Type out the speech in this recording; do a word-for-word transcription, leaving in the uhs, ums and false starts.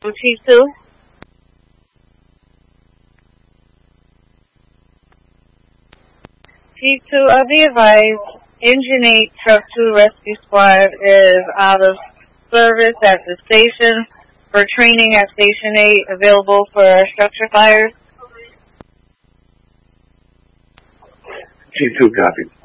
Chief two. Chief two, I'll be advised, Engine eight Truck two Rescue Squad is out of service at the station for training at Station eight, available for structure fires. Chief two, copy.